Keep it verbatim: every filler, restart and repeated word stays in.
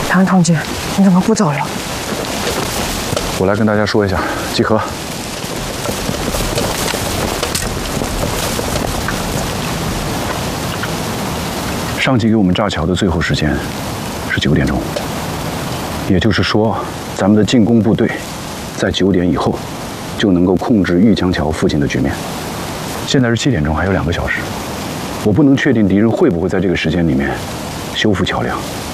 唐同志，你怎么不走了？ 我来跟大家说一下，集合。上级给我们炸桥的最后时间是九点钟，也就是说，咱们的进攻部队在九点以后就能够控制玉墙桥附近的局面。现在是七点钟，还有两个小时，我不能确定敌人会不会在这个时间里面修复桥梁。